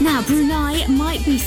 Now, Brunei might be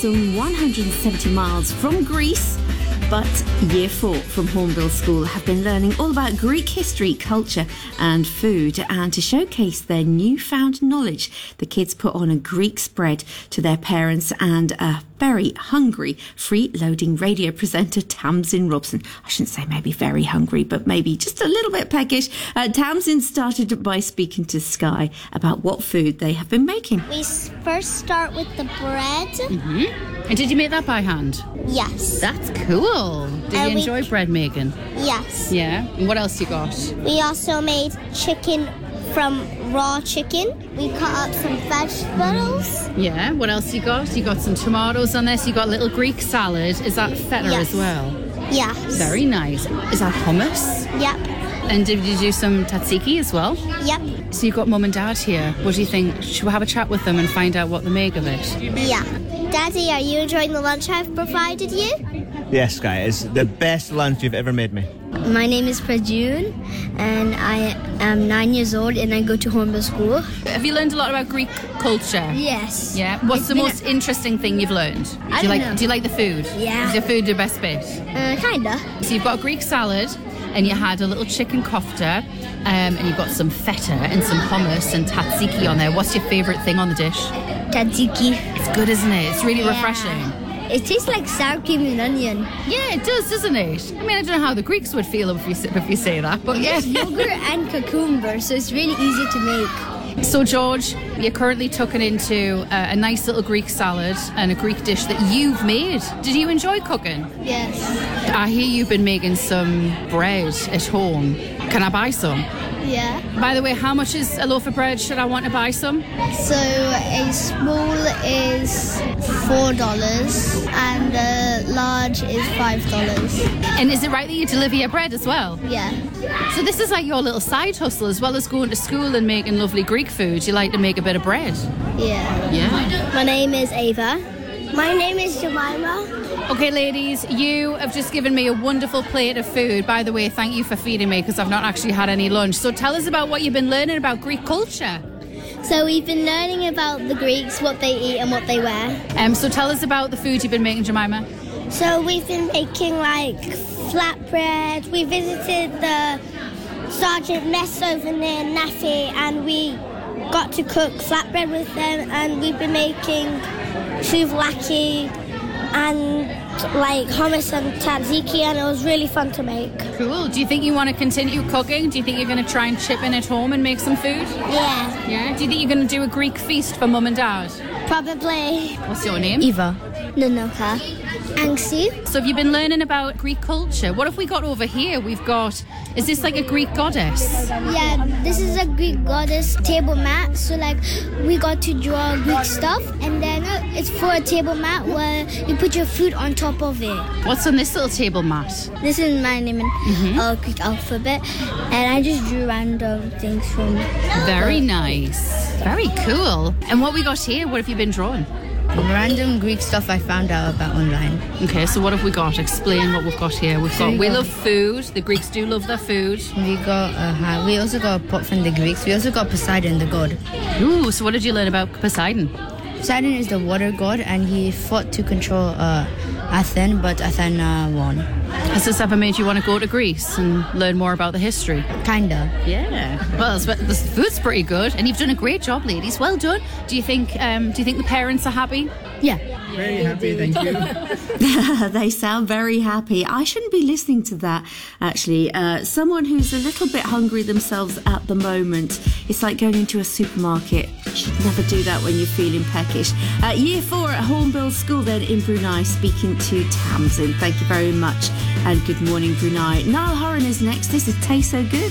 6,170 miles from Greece, but Year 4 from Hornbill School have been learning all about Greek history, culture and food. And to showcase their newfound knowledge, the kids put on a Greek spread to their parents and a very hungry free-loading radio presenter, Tamsin Robson. I shouldn't say maybe very hungry, but maybe just a little bit peckish. Tamsin started by speaking to Sky about what food they have been making. We first start with the bread. Mm-hmm. And did you make that by hand? Yes. That's cool. Did you enjoy bread making? Yes. Yeah? And what else you got? We also made chicken from raw chicken. We cut up some vegetables. Yeah, what else you got? You got some tomatoes on this. You got a little Greek salad. Is that feta as well? Yes. Very nice. Is that hummus? Yep. And did you do some tzatziki as well? Yep. So you've got mum and dad here. What do you think? Should we have a chat with them and find out what they make of it? Yeah. Daddy, are you enjoying the lunch I've provided you? Yes, Sky. It's the best lunch you've ever made me. My name is Prajun and I am 9 years old and I go to Hornbill School. Have you learned a lot about Greek culture? Yes. Yeah? What's the most interesting thing you've learned? I don't know. Do you like the food? Yeah. Is your food the best bit? Kinda. So you've got a Greek salad and you had a little chicken kofta and you've got some feta and some hummus and tzatziki on there. What's your favourite thing on the dish? Tzatziki. It's good, isn't it? It's really refreshing. It tastes like sour cream and onion. Yeah, it does, doesn't it? I mean, I don't know how the Greeks would feel if you say that, but yeah. It's yogurt and cucumber, so it's really easy to make. So, George, you're currently tucking into a nice little Greek salad and a Greek dish that you've made. Did you enjoy cooking? Yes. I hear you've been making some bread at home. Can I buy some? Yeah. By the way, how much is a loaf of bread? Should I want to buy some? So a small is $4 and a large is $5. And is it right that you deliver your bread as well? Yeah. So this is like your little side hustle, as well as going to school and making lovely Greek food. You like to make a bit of bread? Yeah. Yeah. My name is Ava. My name is Jemima. Okay, ladies, you have just given me a wonderful plate of food. By the way, thank you for feeding me because I've not actually had any lunch. So tell us about what you've been learning about Greek culture. So we've been learning about the Greeks, what they eat and what they wear. So tell us about the food you've been making, Jemima. So we've been making like flatbread. We visited the Sergeant Mess over near Nafi and we got to cook flatbread with them, and we've been making souvlaki and like hummus and tzatziki, and it was really fun to make. Cool. Do you think you want to continue cooking? Do you think you're going to try and chip in at home and make some food? Yeah. Yeah? Do you think you're going to do a Greek feast for mum and dad? Probably. What's your name? Eva. Nanoka. Angsi. So have you been learning about Greek culture? What have we got over here? We've got... Is this like a Greek goddess? Yeah, this is a Greek goddess table mat. So like we got to draw Greek stuff, and then it's for a table mat where you put your food on top of it. What's on this little table mat? This is my name in Greek alphabet, and I just drew random things from... Very nice. Very cool. And what we got here? What have you been drawing? Random Greek stuff I found out about online. Okay, so what have we got? Explain what we've got here. We love food. The Greeks do love their food. We also got a pot from the Greeks. We also got Poseidon, the god. Ooh, so what did you learn about Poseidon? Poseidon is the water god, and he fought to control Athens, but Athena won. Has this ever made you want to go to Greece and learn more about the history? Kinda. Yeah. Well, the food's pretty good, and you've done a great job, ladies. Well done. Do you think the parents are happy? Yeah. Very happy, thank you. They sound very happy. I shouldn't be listening to that, actually. Someone who's a little bit hungry themselves at the moment. It's like going into a supermarket. You should never do that when you're feeling peckish. Year 4 at Hornbill School then in Brunei, speaking to Tamsin. Thank you very much and good morning, Brunei. Niall Horan is next. This is Taste So Good.